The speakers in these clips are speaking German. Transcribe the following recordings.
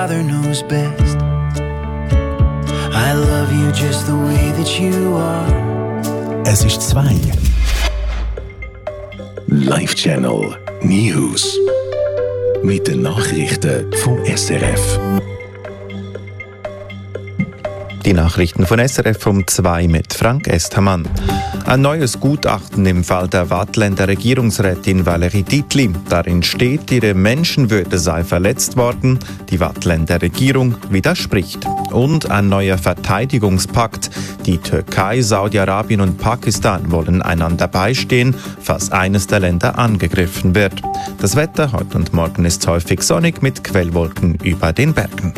Father knows best. I love you just the way that you are. Es ist 2. Live Channel News. Mit den Nachrichten vom SRF. Die Nachrichten von SRF um 2 mit Frank Esthermann. Ein neues Gutachten im Fall der Waadtländer Regierungsrätin Valérie Dietli. Darin steht, ihre Menschenwürde sei verletzt worden. Die Waadtländer Regierung widerspricht. Und ein neuer Verteidigungspakt. Die Türkei, Saudi-Arabien und Pakistan wollen einander beistehen, falls eines der Länder angegriffen wird. Das Wetter heute und morgen ist häufig sonnig mit Quellwolken über den Bergen.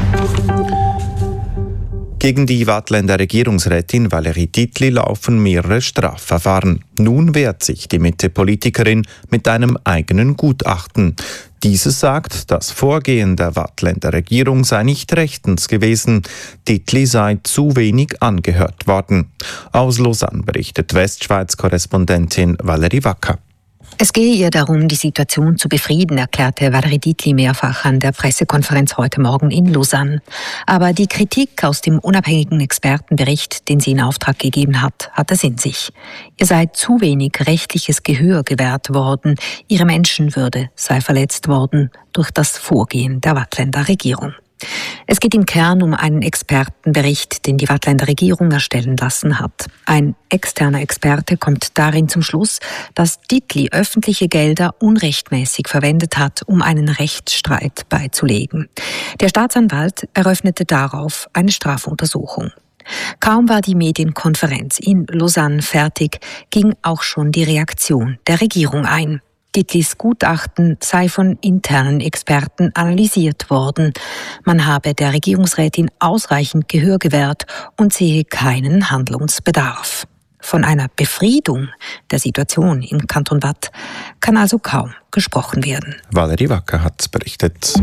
Gegen die Waadtländer Regierungsrätin Valérie Dietli laufen mehrere Strafverfahren. Nun wehrt sich die Mitte-Politikerin mit einem eigenen Gutachten. Dieses sagt, das Vorgehen der Waadtländer Regierung sei nicht rechtens gewesen. Dietli sei zu wenig angehört worden. Aus Lausanne berichtet Westschweiz-Korrespondentin Valerie Wacker. Es gehe ihr darum, die Situation zu befrieden, erklärte Valérie Dietli mehrfach an der Pressekonferenz heute Morgen in Lausanne. Aber die Kritik aus dem unabhängigen Expertenbericht, den sie in Auftrag gegeben hat, hat es in sich. Ihr sei zu wenig rechtliches Gehör gewährt worden, ihre Menschenwürde sei verletzt worden durch das Vorgehen der Waadtländer Regierung. Es geht im Kern um einen Expertenbericht, den die Waadtländer Regierung erstellen lassen hat. Ein externer Experte kommt darin zum Schluss, dass Dietli öffentliche Gelder unrechtmäßig verwendet hat, um einen Rechtsstreit beizulegen. Der Staatsanwalt eröffnete darauf eine Strafuntersuchung. Kaum war die Medienkonferenz in Lausanne fertig, ging auch schon die Reaktion der Regierung ein. Dietlis Gutachten sei von internen Experten analysiert worden. Man habe der Regierungsrätin ausreichend Gehör gewährt und sehe keinen Handlungsbedarf. Von einer Befriedung der Situation im Kanton Waadt kann also kaum gesprochen werden. Valerie Wacker hat berichtet.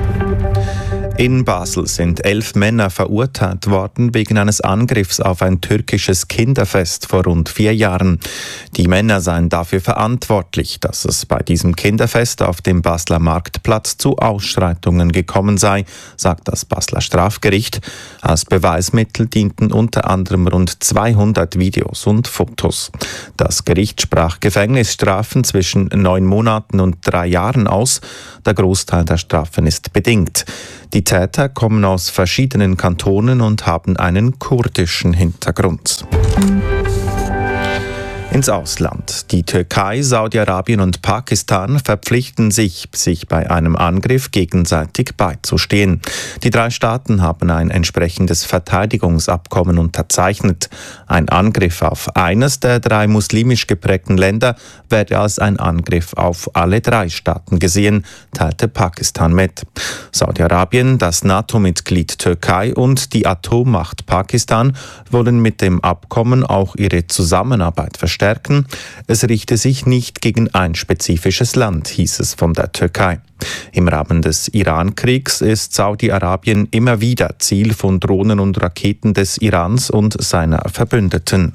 In Basel sind 11 Männer verurteilt worden wegen eines Angriffs auf ein türkisches Kinderfest vor rund 4 Jahren. Die Männer seien dafür verantwortlich, dass es bei diesem Kinderfest auf dem Basler Marktplatz zu Ausschreitungen gekommen sei, sagt das Basler Strafgericht. Als Beweismittel dienten unter anderem rund 200 Videos und Fotos. Das Gericht sprach Gefängnisstrafen zwischen 9 Monaten und 3 Jahren aus. Der Großteil der Strafen ist bedingt. Die Täter kommen aus verschiedenen Kantonen und haben einen kurdischen Hintergrund. Ins Ausland. Die Türkei, Saudi-Arabien und Pakistan verpflichten sich bei einem Angriff gegenseitig beizustehen. Die 3 Staaten haben ein entsprechendes Verteidigungsabkommen unterzeichnet. Ein Angriff auf eines der 3 muslimisch geprägten Länder werde als ein Angriff auf alle 3 Staaten gesehen, teilte Pakistan mit. Saudi-Arabien, das NATO-Mitglied Türkei und die Atommacht Pakistan wollen mit dem Abkommen auch ihre Zusammenarbeit verstärken. Es richte sich nicht gegen ein spezifisches Land, hieß es von der Türkei. Im Rahmen des Iran-Kriegs ist Saudi-Arabien immer wieder Ziel von Drohnen und Raketen des Irans und seiner Verbündeten.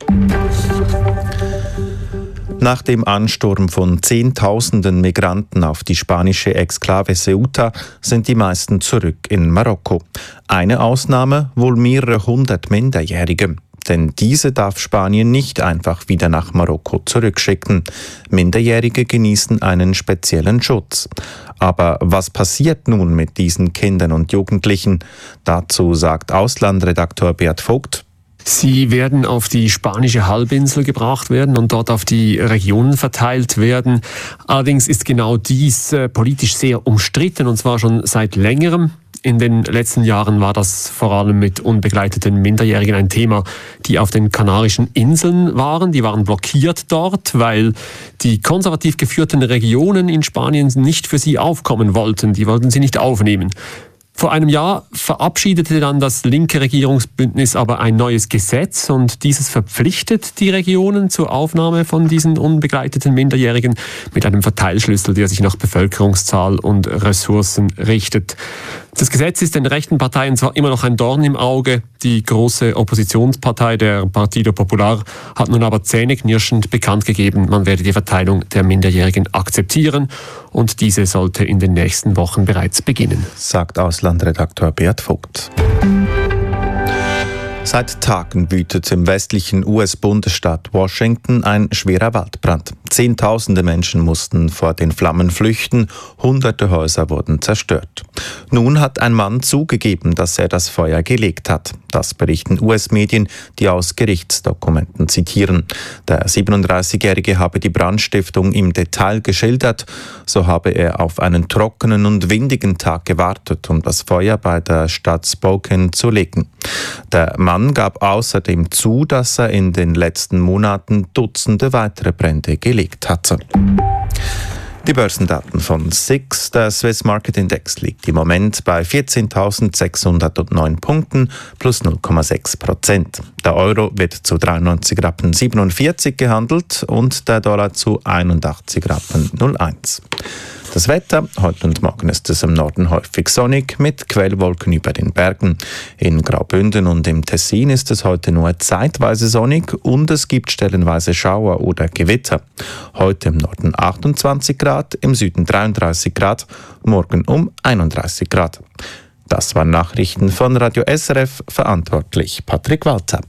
Nach dem Ansturm von Zehntausenden Migranten auf die spanische Exklave Ceuta sind die meisten zurück in Marokko. Eine Ausnahme, wohl mehrere 100 Minderjährige. Denn diese darf Spanien nicht einfach wieder nach Marokko zurückschicken. Minderjährige genießen einen speziellen Schutz. Aber was passiert nun mit diesen Kindern und Jugendlichen? Dazu sagt Auslandredakteur Beat Vogt: Sie werden auf die spanische Halbinsel gebracht werden und dort auf die Regionen verteilt werden. Allerdings ist genau dies politisch sehr umstritten, und zwar schon seit längerem. In den letzten Jahren war das vor allem mit unbegleiteten Minderjährigen ein Thema, die auf den Kanarischen Inseln waren. Die waren blockiert dort, weil die konservativ geführten Regionen in Spanien nicht für sie aufkommen wollten. Die wollten sie nicht aufnehmen. Vor einem Jahr verabschiedete dann das linke Regierungsbündnis aber ein neues Gesetz, und dieses verpflichtet die Regionen zur Aufnahme von diesen unbegleiteten Minderjährigen mit einem Verteilschlüssel, der sich nach Bevölkerungszahl und Ressourcen richtet. Das Gesetz ist den rechten Parteien zwar immer noch ein Dorn im Auge, Die große Oppositionspartei, der Partido Popular, hat nun aber zähneknirschend bekannt gegeben, man werde die Verteilung der Minderjährigen akzeptieren und diese sollte in den nächsten Wochen bereits beginnen. Sagt Auslandredakteur Beat Vogt. Seit Tagen wütet im westlichen US-Bundesstaat Washington ein schwerer Waldbrand. Zehntausende Menschen mussten vor den Flammen flüchten, hunderte Häuser wurden zerstört. Nun hat ein Mann zugegeben, dass er das Feuer gelegt hat. Das berichten US-Medien, die aus Gerichtsdokumenten zitieren. Der 37-Jährige habe die Brandstiftung im Detail geschildert. So habe er auf einen trockenen und windigen Tag gewartet, um das Feuer bei der Stadt Spokane zu legen. Der Mann gab außerdem zu, dass er in den letzten Monaten Dutzende weitere Brände gelegt hatte. Die Börsendaten von SIX, der Swiss Market Index, liegt im Moment bei 14.609 Punkten plus 0,6%. Der Euro wird zu 93,47 Rappen gehandelt und der Dollar zu 81,01 Rappen. Das Wetter, heute und morgen ist es im Norden häufig sonnig mit Quellwolken über den Bergen. In Graubünden und im Tessin ist es heute nur zeitweise sonnig und es gibt stellenweise Schauer oder Gewitter. Heute im Norden 28 Grad, im Süden 33 Grad, morgen um 31 Grad. Das waren Nachrichten von Radio SRF, verantwortlich Patrick Walter.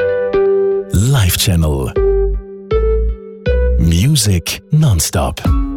Live Channel. Music nonstop.